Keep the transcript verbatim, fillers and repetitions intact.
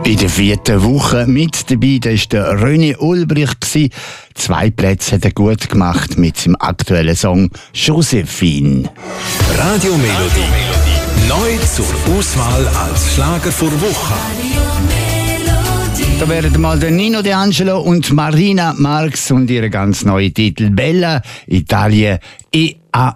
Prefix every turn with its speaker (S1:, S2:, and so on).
S1: In der vierten Woche mit dabei, da war der René Ulbricht. Zwei Plätze hat er gut gemacht mit seinem aktuellen Song «Josephine».
S2: Radiomelodie. Neu zur Auswahl als Schlager vor Woche.
S1: Da wären mal der Nino D'Angelo und Marina Marx und ihre ganz neue Titel «Bella Italia e a